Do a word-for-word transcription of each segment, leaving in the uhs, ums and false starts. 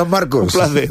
Marcos. Un placer.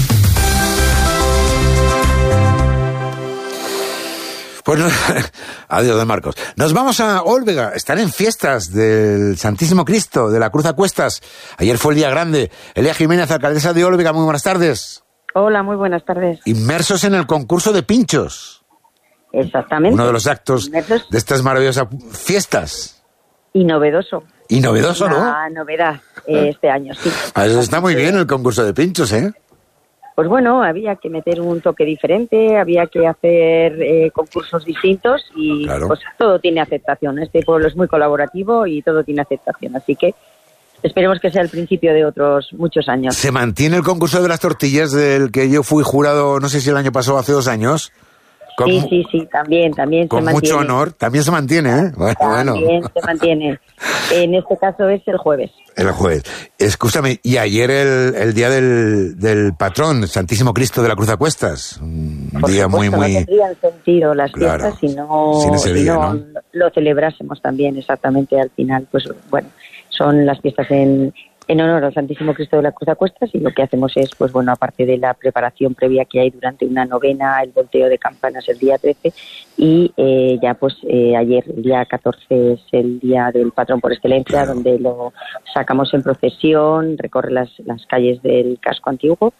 Pues no, adiós, don Marcos. Nos vamos a Olvega. Están en fiestas del Santísimo Cristo de la Cruz a Cuestas. Ayer fue el día grande. Elia Jiménez, alcaldesa de Olvega, muy buenas tardes. Hola, muy buenas tardes. Inmersos en el concurso de pinchos. Exactamente. Uno de los actos Inmersos de estas maravillosas fiestas. Y novedoso. Y novedoso, ¿no? Una novedad eh, este año, sí. A eso está muy bien el concurso de pinchos, ¿eh? Pues bueno, había que meter un toque diferente, había que hacer eh, concursos distintos y Claro. pues todo tiene aceptación. Este pueblo es muy colaborativo y todo tiene aceptación, así que esperemos que sea el principio de otros muchos años. Se mantiene el concurso de las tortillas del que yo fui jurado, no sé si el año pasado o hace dos años. Con, Sí, sí, sí, también, también con se mantiene. mucho honor. También se mantiene, ¿eh? Bueno, También bueno. se mantiene. En este caso es el jueves. El jueves. Escúchame, y ayer el, el día del, del patrón, Santísimo Cristo de la Cruz a Cuestas. Un Por día muy, supuesto, muy... no tendrían sentido las Claro, fiestas si no, sin ese si día, no ¿no? lo celebrásemos también exactamente al final. Pues bueno, son las fiestas en, en honor al Santísimo Cristo de la Cruz a Cuestas y lo que hacemos es, pues bueno, aparte de la preparación previa que hay durante una novena, el volteo de campanas el día trece y eh, ya pues eh, ayer, el día catorce, es el día del patrón por excelencia, Claro. donde lo sacamos en procesión, recorre las, las calles del casco antiguo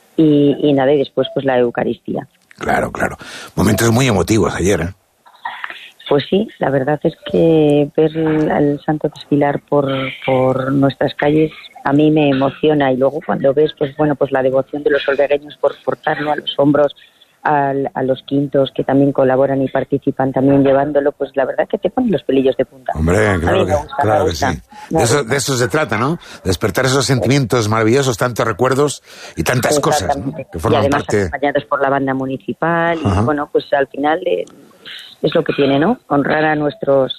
y, y nada, y después pues la Eucaristía. Claro, claro. Momentos muy emotivos ayer, ¿eh? Pues sí, la verdad es que ver al santo desfilar por, por nuestras calles a mí me emociona y luego cuando ves pues bueno pues la devoción de los olvegueños por portarlo a los hombros al, a los quintos que también colaboran y participan también llevándolo, pues la verdad que te ponen los pelillos de punta. Hombre, A mí claro me que, gusta, claro me que gusta, sí. me De eso, gusta. de eso se trata, ¿no? Despertar esos sentimientos maravillosos, tantos recuerdos y tantas cosas, ¿no? Exactamente. Que Y forman además parte... acompañados por la banda municipal Ajá. y bueno pues al final eh, es lo que tiene, ¿no? Honrar a nuestros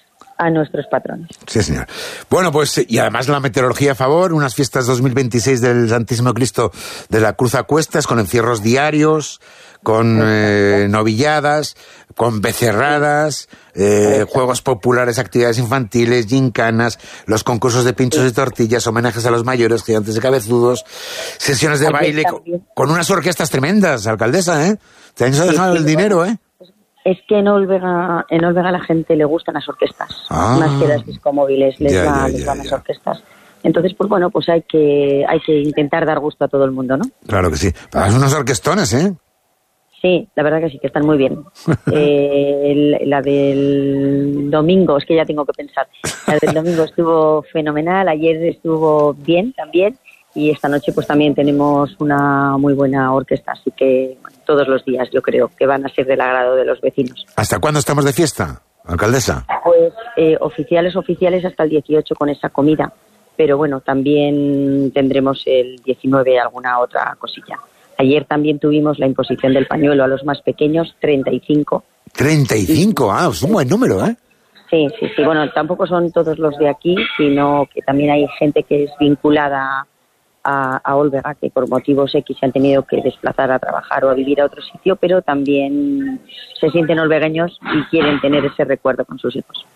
a nuestros patrones. Sí, señor. Bueno, pues, y además la meteorología a favor, unas fiestas dos mil veintiséis del Santísimo Cristo de la Cruz a Cuestas, con encierros diarios, con eh, novilladas, con becerradas, eh, juegos populares, actividades infantiles, gincanas, los concursos de pinchos y tortillas, homenajes a los mayores, gigantes de cabezudos, sesiones de Ayer baile, con, también. con unas orquestas tremendas, alcaldesa, ¿eh? Te han Sí, dejado sí, el dinero, bueno. ¿eh? Es que en Olvega, en Olvega a la gente le gustan las orquestas, Ah. más que las discomóviles, les, Ya, va, ya, les ya, van ya. las orquestas. Entonces, pues bueno, pues hay que hay que intentar dar gusto a todo el mundo, ¿no? Claro que sí. Pagas unos orquestones, ¿eh? Sí, la verdad que sí, que están muy bien. Eh, el- la del domingo, es que ya tengo que pensar, la del domingo estuvo fenomenal, ayer estuvo bien también, y esta noche pues también tenemos una muy buena orquesta, así que bueno, todos los días yo creo que van a ser del agrado de los vecinos. ¿Hasta cuándo estamos de fiesta, alcaldesa? Pues eh, oficiales, oficiales hasta el dieciocho con esa comida, pero bueno, también tendremos el diecinueve alguna otra cosilla. Ayer también tuvimos la imposición del pañuelo a los más pequeños, treinta y cinco. treinta y cinco, ah, es un buen número, ¿eh? Sí, sí, sí. Bueno, tampoco son todos los de aquí, sino que también hay gente que es vinculada a, a Olvega, que por motivos X se han tenido que desplazar a trabajar o a vivir a otro sitio, pero también se sienten olvegueños y quieren tener ese recuerdo con sus hijos.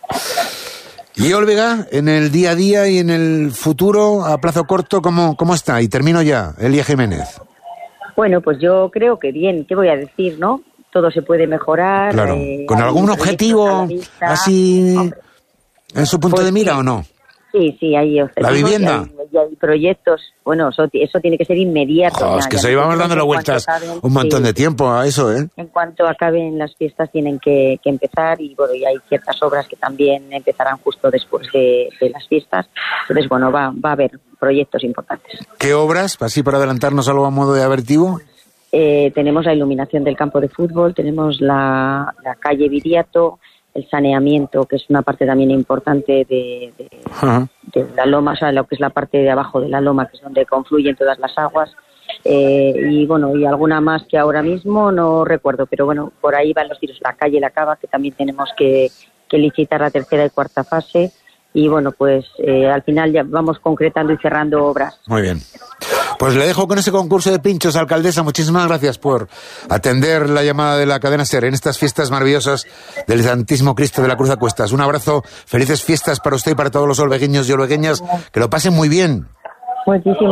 Y Olvega, en el día a día y en el futuro, a plazo corto, ¿cómo, cómo está? Y termino ya, Elia Jiménez. Bueno, pues yo creo que bien, ¿qué voy a decir, no? Todo se puede mejorar. Claro. eh, ¿Con hay algún proyectos a objetivo la vista. así Hombre, en su punto pues de mira sí. o no? Sí, sí, hay objetivos. ¿La vivienda? Y hay, y hay proyectos. Bueno, eso, eso tiene que ser inmediato. Jo, ya, es que ya se no íbamos sé, dándole en vueltas cuanto acaben, un montón sí, de tiempo a eso, ¿eh? En cuanto acaben las fiestas tienen que, que empezar y bueno, y hay ciertas obras que también empezarán justo después de, de las fiestas. Entonces, bueno, va, va a haber proyectos importantes. ¿Qué obras? Así para adelantarnos algo a modo de aperitivo. Eh, tenemos la iluminación del campo de fútbol, tenemos la, la calle Viriato, el saneamiento, que es una parte también importante de, de, Ajá. de la loma, o sea, lo que es la parte de abajo de la loma, que es donde confluyen todas las aguas. Eh, y bueno, y alguna más que ahora mismo no recuerdo, pero bueno, por ahí van los tiros. La calle La Cava, que también tenemos que, que licitar la tercera y cuarta fase. Y bueno, pues eh, al final ya vamos concretando y cerrando obras. Muy bien. Pues le dejo con ese concurso de pinchos, alcaldesa. Muchísimas gracias por atender la llamada de la cadena SER en estas fiestas maravillosas del Santísimo Cristo de la Cruz a Cuestas. Un abrazo, felices fiestas para usted y para todos los olvegueños y olvegueñas. Que lo pasen muy bien. Muchísimas